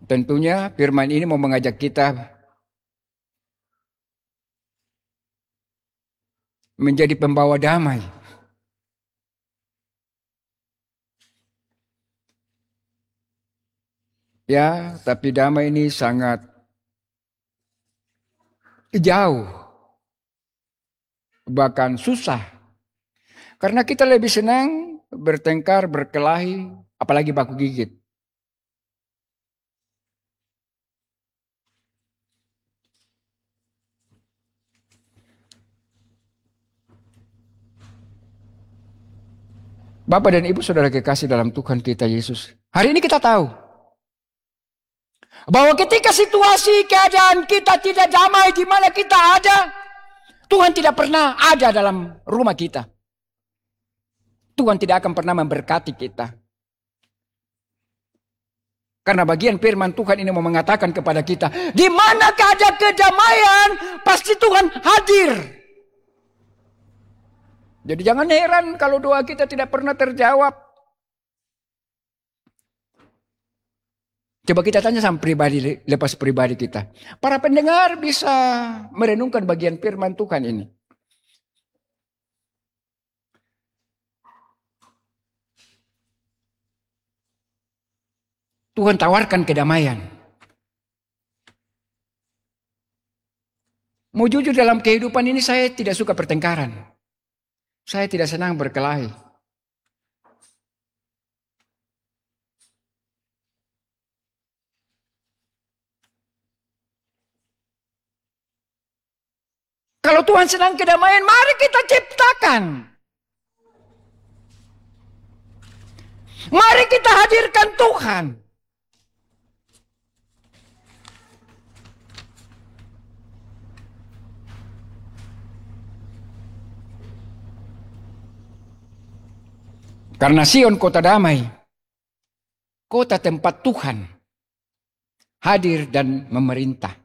Tentunya firman ini mau mengajak kita menjadi pembawa damai. Ya, tapi damai ini sangat jauh, bahkan susah. Karena kita lebih senang bertengkar, berkelahi, apalagi baku gigit. Bapak dan Ibu saudara kekasih dalam Tuhan kita Yesus. Hari ini kita tahu bahwa ketika situasi keadaan kita tidak damai di mana kita ada, Tuhan tidak pernah ada dalam rumah kita. Tuhan tidak akan pernah memberkati kita. Karena bagian firman Tuhan ini mau mengatakan kepada kita, di mana ada kedamaian, pasti Tuhan hadir. Jadi jangan heran kalau doa kita tidak pernah terjawab. Coba kita tanya sama pribadi, lepas pribadi kita. Para pendengar bisa merenungkan bagian firman Tuhan ini. Tuhan tawarkan kedamaian. Mau jujur dalam kehidupan ini saya tidak suka pertengkaran. Saya tidak senang berkelahi. Kalau Tuhan senang kedamaian, mari kita ciptakan. Mari kita hadirkan Tuhan. Karena Sion kota damai, kota tempat Tuhan hadir dan memerintah.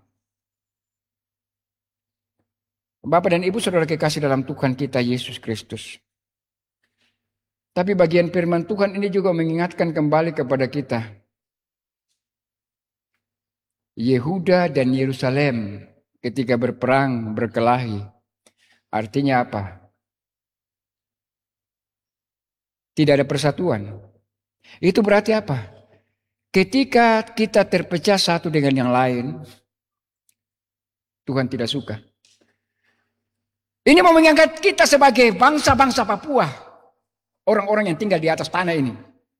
Bapak dan Ibu saudara kekasih dalam Tuhan kita Yesus Kristus. Tapi bagian firman Tuhan ini juga mengingatkan kembali kepada kita. Yehuda dan Yerusalem ketika berperang, berkelahi. Artinya apa? Tidak ada persatuan. Itu berarti apa? Ketika kita terpecah satu dengan yang lain, Tuhan tidak suka. Ini mau mengangkat kita sebagai bangsa-bangsa Papua. Orang-orang yang tinggal di atas tanah ini.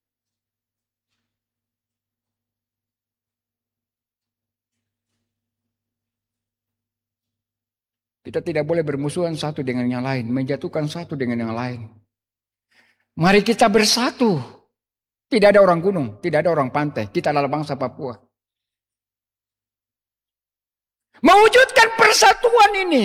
Kita tidak boleh bermusuhan satu dengan yang lain. Menjatuhkan satu dengan yang lain. Mari kita bersatu. Tidak ada orang gunung, tidak ada orang pantai. Kita adalah bangsa Papua. Mewujudkan persatuan ini.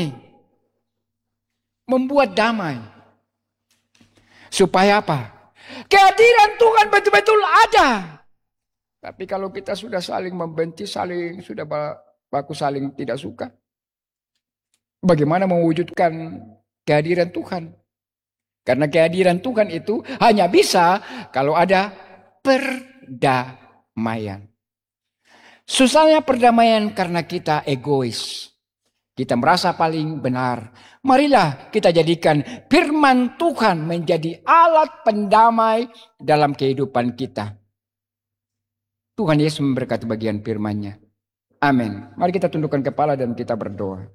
Membuat damai. Supaya apa? Kehadiran Tuhan betul-betul ada. Tapi kalau kita sudah saling membenci, sudah baku saling tidak suka. Bagaimana mewujudkan kehadiran Tuhan? Karena kehadiran Tuhan itu hanya bisa kalau ada perdamaian. Susahnya perdamaian karena kita egois. Kita merasa paling benar. Marilah kita jadikan firman Tuhan menjadi alat pendamai dalam kehidupan kita. Tuhan Yesus memberkati bagian firman-Nya. Amin. Mari kita tundukkan kepala dan kita berdoa.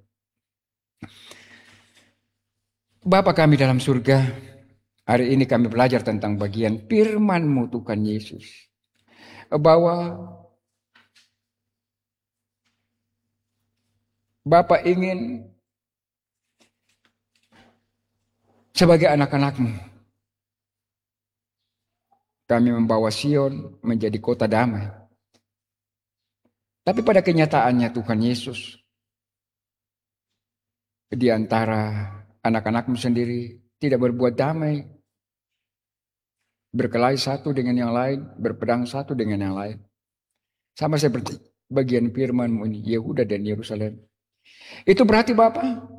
Bapa kami dalam surga, hari ini kami belajar tentang bagian firman-Mu Tuhan Yesus. Bahwa Bapa ingin sebagai anak-anak-Mu, kami membawa Sion menjadi kota damai. Tapi pada kenyataannya Tuhan Yesus, di antara anak-anak-Mu sendiri tidak berbuat damai. Berkelahi satu dengan yang lain, berpedang satu dengan yang lain. Sama seperti bagian firman-Mu ini, Yehuda dan Yerusalem. Itu berarti Bapak,